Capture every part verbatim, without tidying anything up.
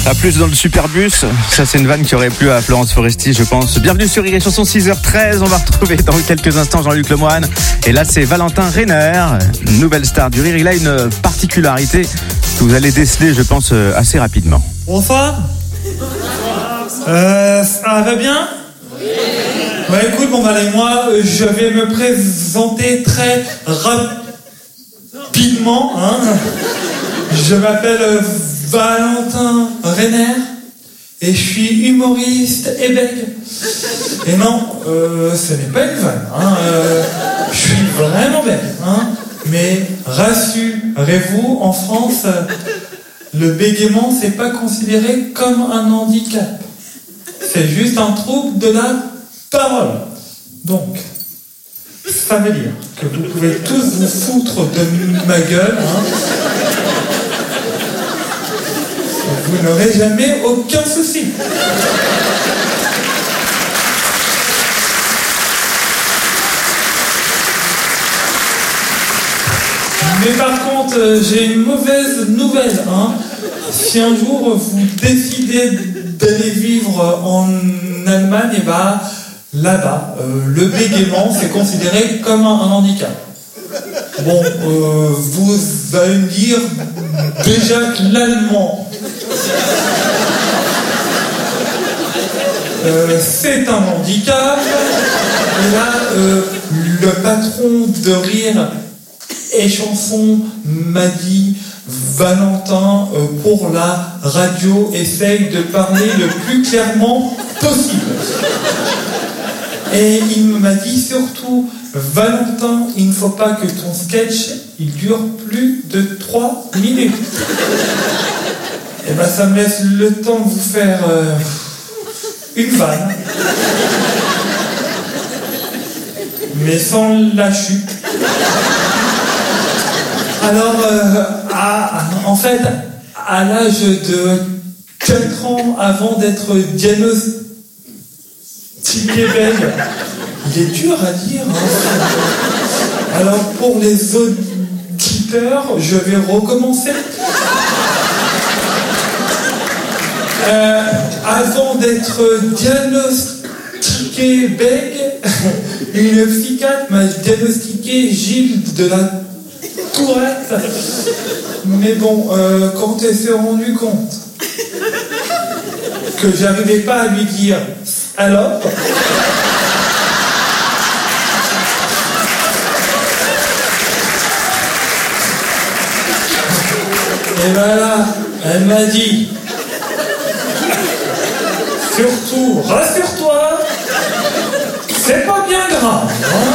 À plus dans le Superbus. Ça, c'est une vanne qui aurait plu à Florence Foresti, je pense. Bienvenue sur Rire et Chanson, six heures treize. On va retrouver dans quelques instants Jean-Luc Lemoyne. Et là, c'est Valentin Renner, nouvelle star du rire. Il a une particularité que vous allez déceler, je pense, assez rapidement. Bonsoir. Euh, ça va bien? Oui. Bah écoute, bon, bah, moi, je vais me présenter très rapidement. Hein. Je m'appelle Valentin Renner et je suis humoriste et bègue. Et non, euh, ce n'est pas une vanne. Hein. Euh, je suis vraiment bègue. Hein. Mais rassurez-vous, en France, le bégaiement, c'est pas considéré comme un handicap. C'est juste un trouble de la parole. Donc, ça veut dire que vous pouvez tous vous foutre de ma gueule. Hein. Vous n'aurez jamais aucun souci. Mais par contre, j'ai une mauvaise nouvelle. Hein. Si un jour vous décidez d'aller vivre en Allemagne, et bah, là-bas, euh, le bégaiement, c'est considéré comme un, un handicap. Bon, euh, vous allez me dire déjà que l'allemand, euh, c'est un handicap. Et là, euh, le patron de Rire et Chanson m'a dit: Valentin, euh, pour la radio, essaye de parler le plus clairement possible. Et il m'a dit surtout: Valentin, il ne faut pas que ton sketch il dure plus de trois minutes. Et ben ça me laisse le temps de vous faire euh, une vanne, mais sans la chute. Alors, euh, à, en fait, à l'âge de quatre ans, avant d'être diagnostiqué bègue, il est dur à dire. Hein. Alors, pour les auditeurs, je vais recommencer. Euh, avant d'être diagnostiqué bègue, une psychiatre m'a diagnostiqué Gilles de la Tourette. Mais bon, euh, quand elle s'est rendue compte que j'arrivais pas à lui dire alors, et ben là, elle m'a dit: surtout, rassure-toi, c'est pas bien grave. Hein.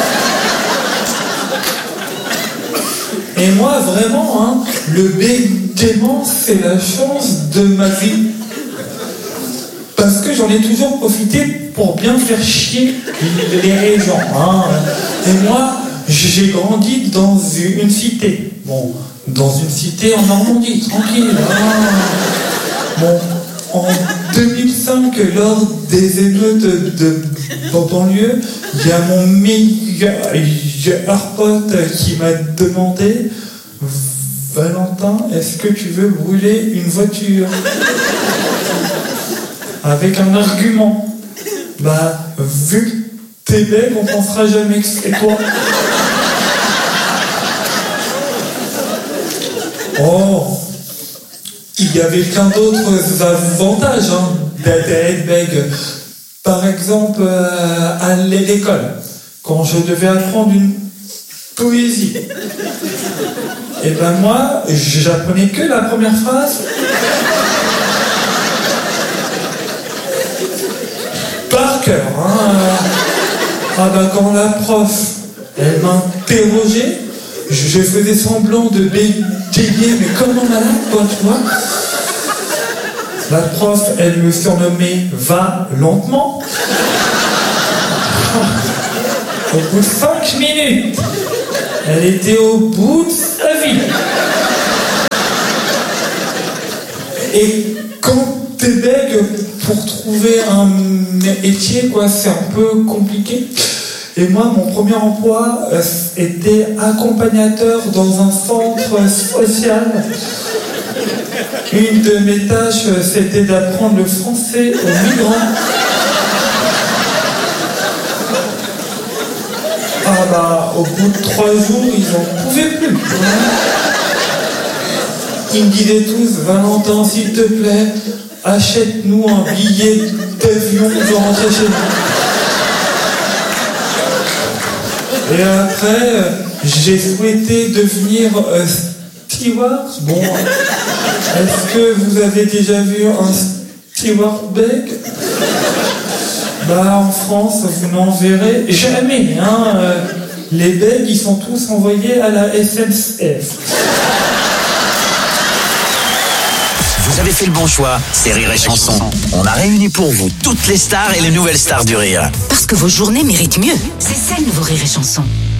Et moi, vraiment, hein, le bégaiement, c'est la chance de ma vie. Parce que j'en ai toujours profité pour bien faire chier les gens. Hein. Et moi, j'ai grandi dans une cité. Bon, dans une cité en Normandie, tranquille. Hein. Bon, en deux mille cinq, lors des émeutes de banlieue, il y a mon meilleur pote qui m'a demandé: Valentin, est-ce que tu veux brûler une voiture? Avec un argument. Bah, vu que t'es bête, on pensera jamais que c'est toi. Oh, il y avait plein d'autres avantages hein, d'être bègue. Par exemple, euh, à l'école, quand je devais apprendre une poésie, et ben moi, j'apprenais que la première phrase. Par cœur. Hein. Ah ben quand la prof, elle m'interrogeait, je faisais semblant de bégayer, mais comme un malade, quoi, tu vois. La prof, elle me surnommait Va lentement. Au bout de cinq minutes, elle était au bout de sa vie. Et quand t'es bègue, pour trouver un métier, quoi, c'est un peu compliqué. Et moi, mon premier emploi euh, était accompagnateur dans un centre social. Une de mes tâches, c'était d'apprendre le français aux migrants. Ah bah, au bout de trois jours, ils en pouvaient plus. Ils me disaient tous, Valentin, s'il te plaît, achète-nous un billet d'avion pour rentrer chez nous. Et après, j'ai souhaité devenir euh, steward. Bon, est-ce que vous avez déjà vu un steward beg? Bah, en France, vous n'en verrez jamais. Hein. Euh, les begs, ils sont tous envoyés à la S N C F. Vous avez fait le bon choix, c'est Rire et Chanson. On a réuni pour vous toutes les stars et les nouvelles stars du rire. Parce que vos journées méritent mieux. C'est ça le nouveau Rire et Chanson.